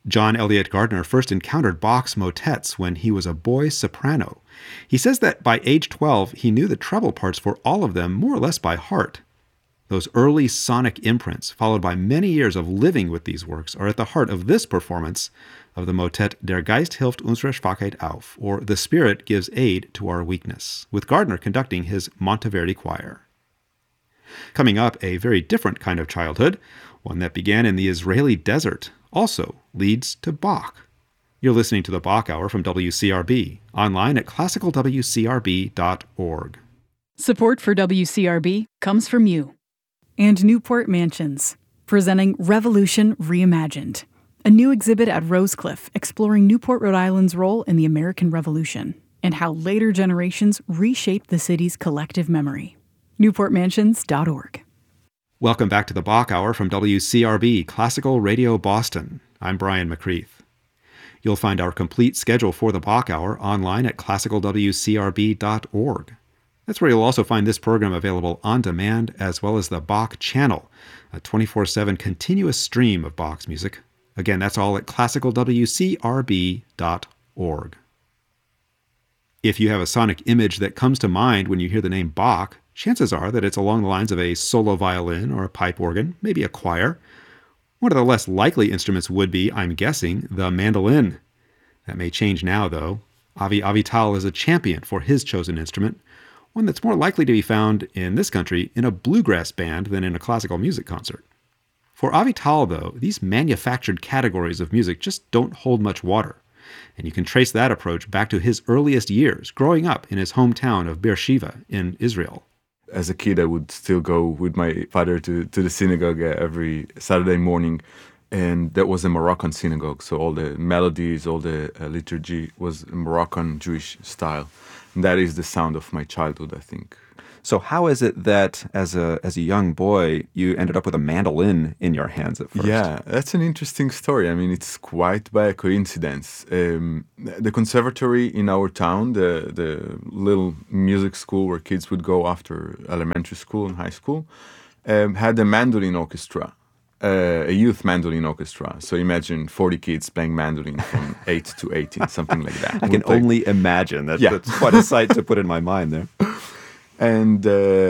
John Eliot Gardner first encountered Bach's motets when he was a boy soprano. He says that by age 12, he knew the treble parts for all of them more or less by heart. Those early sonic imprints, followed by many years of living with these works, are at the heart of this performance of the motet Der Geist hilft unserer Schwachheit auf, or The Spirit gives aid to our weakness, with Gardner conducting his Monteverdi choir. Coming up, a very different kind of childhood, one that began in the Israeli desert, also leads to Bach. You're listening to the Bach Hour from WCRB, online at classicalwcrb.org. Support for WCRB comes from you. And Newport Mansions, presenting Revolution Reimagined, a new exhibit at Rosecliff exploring Newport, Rhode Island's role in the American Revolution and how later generations reshaped the city's collective memory. NewportMansions.org. Welcome back to the Bach Hour from WCRB, Classical Radio Boston. I'm Brian McCreath. You'll find our complete schedule for the Bach Hour online at classicalwcrb.org. That's where you'll also find this program available on demand, as well as the Bach Channel, a 24/7 continuous stream of Bach's music. Again, that's all at classicalwcrb.org. If you have a sonic image that comes to mind when you hear the name Bach, chances are that it's along the lines of a solo violin or a pipe organ, maybe a choir. One of the less likely instruments would be, I'm guessing, the mandolin. That may change now, though. Avi Avital is a champion for his chosen instrument, one that's more likely to be found in this country in a bluegrass band than in a classical music concert. For Avital, though, these manufactured categories of music just don't hold much water, and you can trace that approach back to his earliest years, growing up in his hometown of Beersheba in Israel. As a kid, I would still go with my father to the synagogue every Saturday morning, and that was a Moroccan synagogue, so all the melodies, all the liturgy was Moroccan Jewish style. And that is the sound of my childhood, I think. So how is it that, as a young boy, you ended up with a mandolin in your hands at first? Yeah, that's an interesting story. I mean, it's quite by a coincidence. The conservatory in our town, the little music school where kids would go after elementary school and high school, had a mandolin orchestra. A youth mandolin orchestra. So imagine 40 kids playing mandolin from 8 to 18, something like that. I can only imagine. That's quite a sight to put in my mind there. And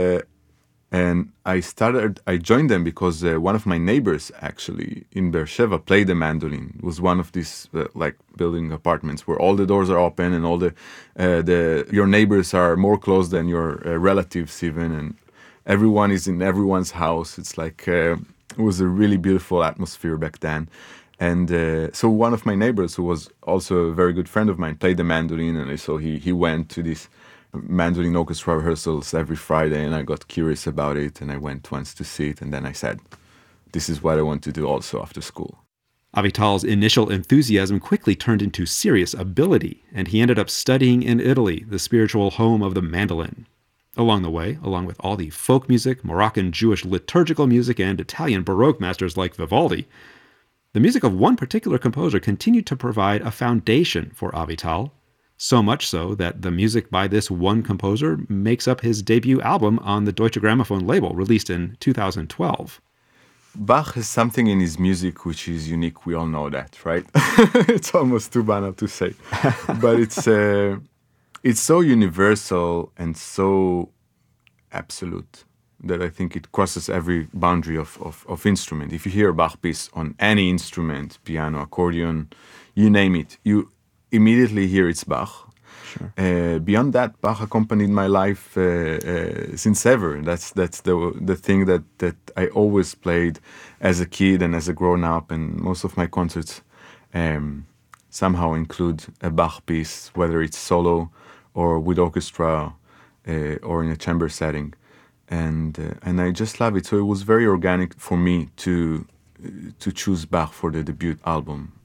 I joined them because one of my neighbors actually in Beersheba played the mandolin. It was one of these building apartments where all the doors are open and all your neighbors are more close than your relatives even, and everyone is in everyone's house. It's like it was a really beautiful atmosphere back then. And so one of my neighbors, who was also a very good friend of mine, played the mandolin, and so he went to these mandolin orchestra rehearsals every Friday, and I got curious about it, and I went once to see it, and then I said, this is what I want to do also after school. Avital's initial enthusiasm quickly turned into serious ability, and he ended up studying in Italy, the spiritual home of the mandolin. Along the way, along with all the folk music, Moroccan Jewish liturgical music, and Italian Baroque masters like Vivaldi, the music of one particular composer continued to provide a foundation for Avital, so much so that the music by this one composer makes up his debut album on the Deutsche Grammophon label, released in 2012. Bach has something in his music which is unique. We all know that, right? It's almost too banal to say. But it's so universal and so absolute that I think it crosses every boundary of instrument. If you hear a Bach piece on any instrument, piano, accordion, you name it, you immediately hear it's Bach. Sure. Beyond that, Bach accompanied my life since ever. That's the thing that I always played as a kid and as a grown-up, and most of my concerts somehow include a Bach piece, whether it's solo or with orchestra or in a chamber setting. And I just love it. So it was very organic for me to choose Bach for the debut album.